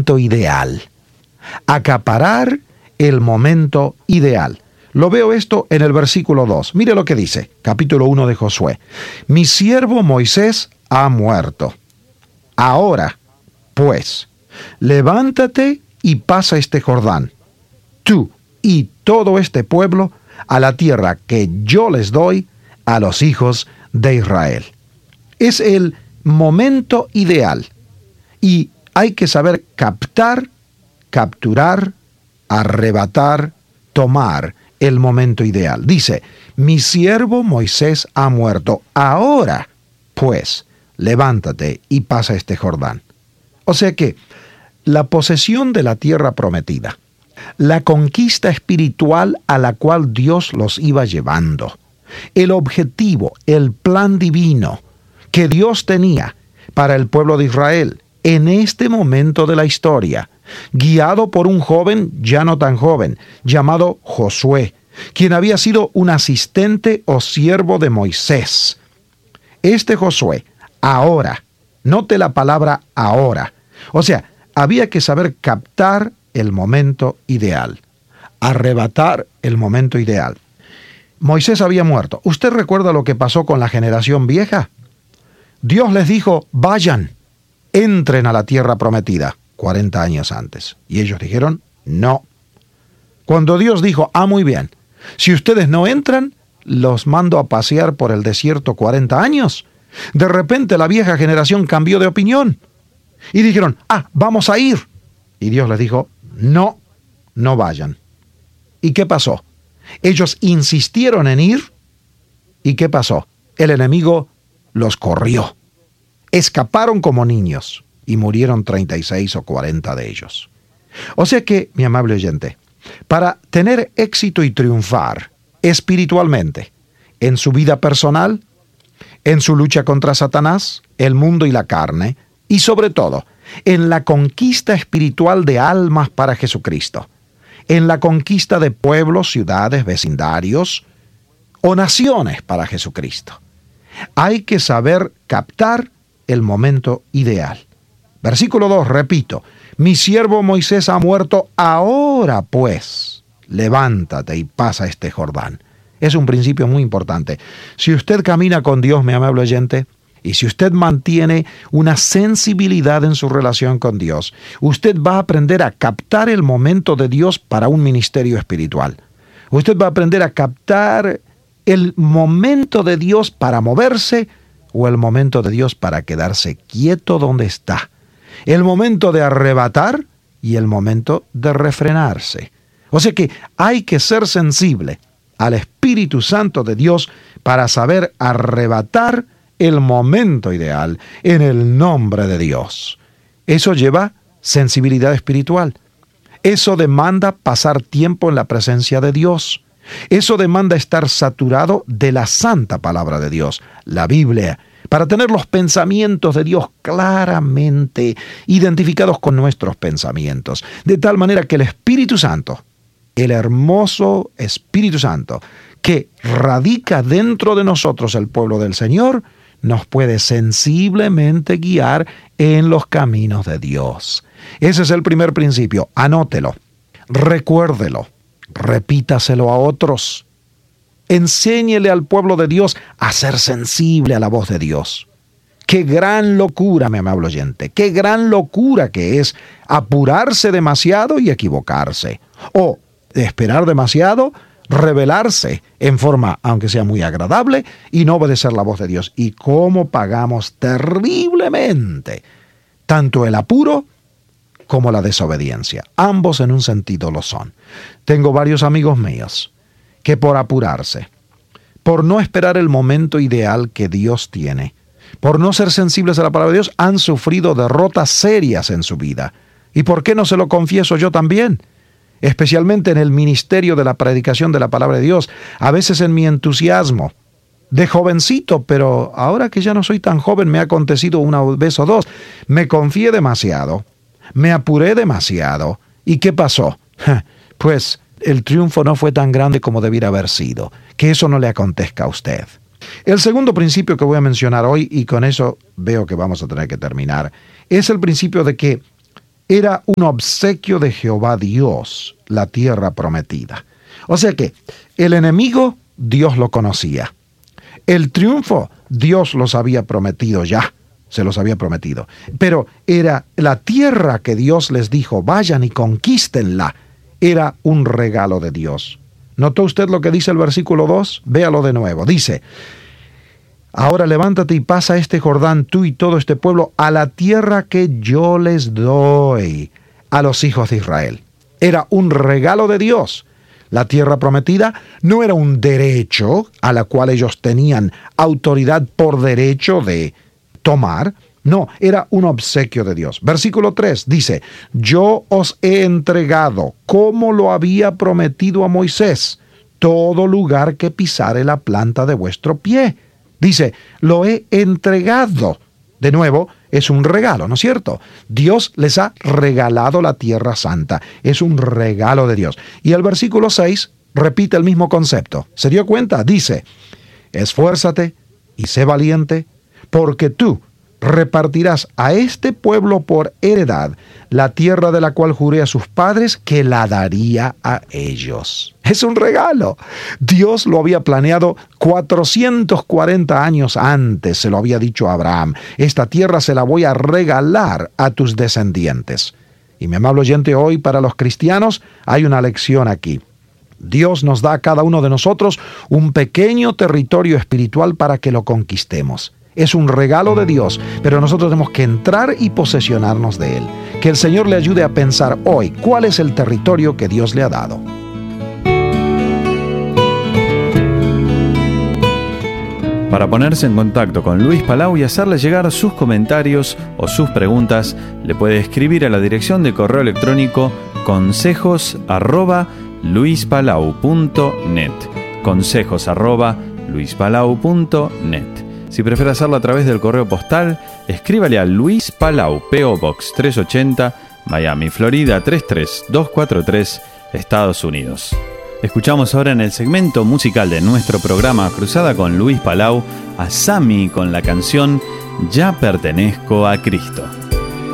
momento ideal. Acaparar el momento ideal. Lo veo esto en el versículo 2. Mire lo que dice, capítulo 1 de Josué. Mi siervo Moisés ha muerto. Ahora, pues, levántate y pasa este Jordán, tú y todo este pueblo, a la tierra que yo les doy a los hijos de Israel. Es el momento ideal y hay que saber captar, capturar, arrebatar, tomar el momento ideal. Dice, mi siervo Moisés ha muerto. Ahora, pues, levántate y pasa este Jordán. O sea que la posesión de la tierra prometida, la conquista espiritual a la cual Dios los iba llevando, el objetivo, el plan divino que Dios tenía para el pueblo de Israel en este momento de la historia, guiado por un joven ya no tan joven, llamado Josué, quien había sido un asistente o siervo de Moisés. Este Josué, ahora, note la palabra ahora, o sea, había que saber captar el momento ideal, arrebatar el momento ideal. Moisés había muerto. ¿Usted recuerda lo que pasó con la generación vieja? Dios les dijo, vayan, entren a la tierra prometida, 40 años antes. Y ellos dijeron, no. Cuando Dios dijo, muy bien, si ustedes no entran, los mando a pasear por el desierto 40 años. De repente la vieja generación cambió de opinión. Y dijeron, vamos a ir. Y Dios les dijo, no, no vayan. ¿Y qué pasó? Ellos insistieron en ir. ¿Y qué pasó? El enemigo los corrió. Escaparon como niños y murieron 36 o 40 de ellos. O sea que, mi amable oyente, para tener éxito y triunfar espiritualmente en su vida personal, en su lucha contra Satanás, el mundo y la carne, y sobre todo, en la conquista espiritual de almas para Jesucristo, en la conquista de pueblos, ciudades, vecindarios o naciones para Jesucristo. Hay que saber captar el momento ideal. Versículo 2, repito, mi siervo Moisés ha muerto, ahora pues, levántate y pasa este Jordán. Es un principio muy importante. Si usted camina con Dios, mi amable oyente, y si usted mantiene una sensibilidad en su relación con Dios, usted va a aprender a captar el momento de Dios para un ministerio espiritual. Usted va a aprender a captar el momento de Dios para moverse o el momento de Dios para quedarse quieto donde está. El momento de arrebatar y el momento de refrenarse. O sea que hay que ser sensible al Espíritu Santo de Dios para saber arrebatar el momento ideal en el nombre de Dios. Eso lleva sensibilidad espiritual. Eso demanda pasar tiempo en la presencia de Dios. Eso demanda estar saturado de la santa palabra de Dios, la Biblia, para tener los pensamientos de Dios claramente identificados con nuestros pensamientos, de tal manera que el Espíritu Santo, el hermoso Espíritu Santo, que radica dentro de nosotros, el pueblo del Señor, nos puede sensiblemente guiar en los caminos de Dios. Ese es el primer principio. Anótelo, recuérdelo, repítaselo a otros. Enséñele al pueblo de Dios a ser sensible a la voz de Dios. Qué gran locura, mi amable oyente, qué gran locura que es apurarse demasiado y equivocarse. O esperar demasiado, rebelarse en forma, aunque sea muy agradable, y no obedecer la voz de Dios. Y cómo pagamos terriblemente tanto el apuro como la desobediencia. Ambos en un sentido lo son. Tengo varios amigos míos que por apurarse, por no esperar el momento ideal que Dios tiene, por no ser sensibles a la palabra de Dios, han sufrido derrotas serias en su vida. ¿Y por qué no se lo confieso yo también? Especialmente en el ministerio de la predicación de la palabra de Dios, a veces en mi entusiasmo, de jovencito, pero ahora que ya no soy tan joven, me ha acontecido una vez o dos, me confié demasiado, me apuré demasiado, ¿y qué pasó? Pues el triunfo no fue tan grande como debiera haber sido. Que eso no le acontezca a usted. El segundo principio que voy a mencionar hoy, y con eso veo que vamos a tener que terminar, es el principio de que era un obsequio de Jehová Dios, la tierra prometida. O sea que el enemigo, Dios lo conocía. El triunfo, Dios los había prometido ya, se los había prometido. Pero era la tierra que Dios les dijo, vayan y conquístenla, era un regalo de Dios. ¿Notó usted lo que dice el versículo 2? Véalo de nuevo. Dice, ahora levántate y pasa este Jordán, tú y todo este pueblo, a la tierra que yo les doy a los hijos de Israel. Era un regalo de Dios. La tierra prometida no era un derecho a la cual ellos tenían autoridad por derecho de tomar. No, era un obsequio de Dios. Versículo 3 dice, yo os he entregado, como lo había prometido a Moisés, todo lugar que pisare la planta de vuestro pie. Dice, lo he entregado. De nuevo, es un regalo, ¿no es cierto? Dios les ha regalado la tierra santa. Es un regalo de Dios. Y el versículo 6 repite el mismo concepto. ¿Se dio cuenta? Dice, esfuérzate y sé valiente, porque tú repartirás a este pueblo por heredad la tierra de la cual juré a sus padres que la daría a ellos. Es un regalo. Dios lo había planeado 440 años antes, se lo había dicho a Abraham. Esta tierra se la voy a regalar a tus descendientes. Y mi amable oyente, hoy para los cristianos hay una lección aquí. Dios nos da a cada uno de nosotros un pequeño territorio espiritual para que lo conquistemos. Es un regalo de Dios, pero nosotros tenemos que entrar y posesionarnos de él. Que el Señor le ayude a pensar hoy cuál es el territorio que Dios le ha dado. Para ponerse en contacto con Luis Palau y hacerle llegar sus comentarios o sus preguntas, le puede escribir a la dirección de correo electrónico consejos@luispalau.net. consejos@luispalau.net. Si prefiere hacerlo a través del correo postal, escríbale a Luis Palau, P.O. Box 380, Miami, Florida 33243, Estados Unidos. Escuchamos ahora en el segmento musical de nuestro programa Cruzada con Luis Palau a Sammy con la canción Ya pertenezco a Cristo.